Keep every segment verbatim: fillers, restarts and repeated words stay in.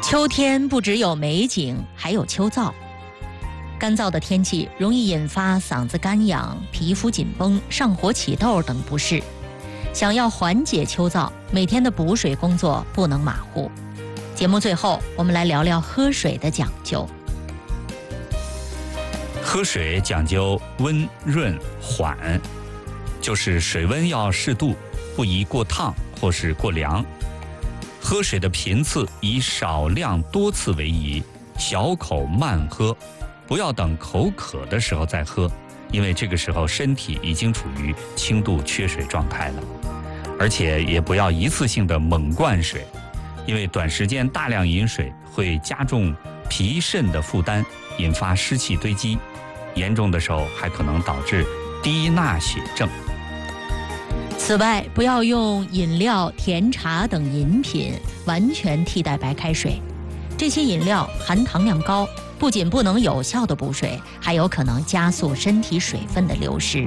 秋天不只有美景，还有秋燥。干燥的天气容易引发嗓子干痒、皮肤紧绷、上火起痘等不适。想要缓解秋燥，每天的补水工作不能马虎。节目最后，我们来聊聊喝水的讲究。 喝水讲究温、润、缓，就是水温要适度，不宜过烫或是过凉。喝水的频次以少量多次为宜，小口慢喝，不要等口渴的时候再喝，因为这个时候身体已经处于轻度缺水状态了。而且也不要一次性的猛灌水，因为短时间大量饮水会加重脾肾的负担，引发湿气堆积，严重的时候还可能导致低钠血症。 此外，不要用饮料、甜茶等饮品完全替代白开水，这些饮料含糖量高，不仅不能有效的补水，还有可能加速身体水分的流失。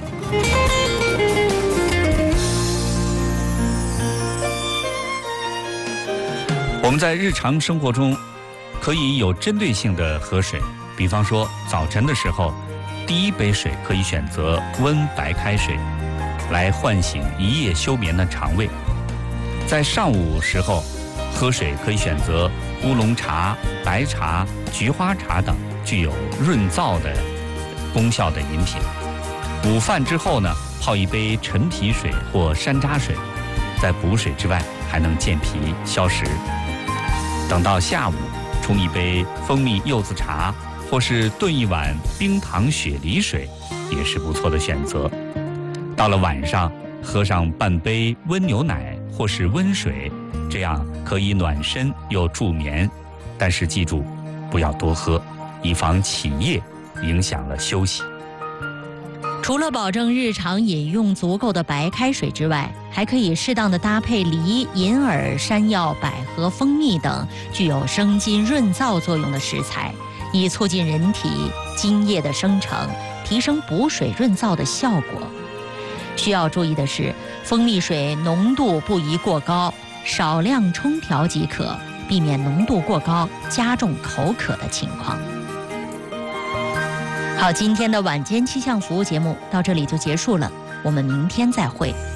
我们在日常生活中可以有针对性的喝水，比方说早晨的时候，第一杯水可以选择温白开水，来唤醒一夜休眠的肠胃。在上午时候，喝水可以选择乌龙茶、白茶、菊花茶等具有润燥的功效的饮品。午饭之后呢，泡一杯陈皮水或山楂水，在补水之外还能健脾消食。等到下午，冲一杯蜂蜜柚子茶，或是炖一碗冰糖雪梨水，也是不错的选择。到了晚上，喝上半杯温牛奶或是温水，这样可以暖身又助眠。但是记住，不要多喝，以防起夜影响了休息。 除了保证日常饮用足够的白开水之外，还可以适当的搭配梨、银耳、山药、百合、蜂蜜等具有生津润燥作用的食材，以促进人体津液的生成，提升补水润燥的效果。需要注意的是，蜂蜜水浓度不宜过高，少量冲调即可，避免浓度过高加重口渴的情况。好，今天的晚间气象服务节目到这里就结束了，我们明天再会。